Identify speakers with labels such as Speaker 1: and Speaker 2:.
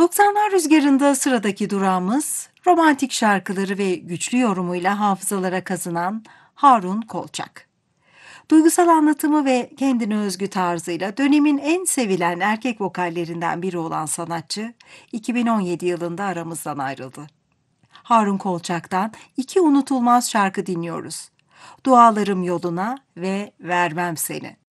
Speaker 1: 90'lar rüzgarında sıradaki durağımız, romantik şarkıları ve güçlü yorumuyla hafızalara kazınan Harun Kolçak. Duygusal anlatımı ve kendine özgü tarzıyla dönemin en sevilen erkek vokallerinden biri olan sanatçı, 2017 yılında aramızdan ayrıldı. Harun Kolçak'tan iki unutulmaz şarkı dinliyoruz. Dualarım yoluna ve Vermem Seni.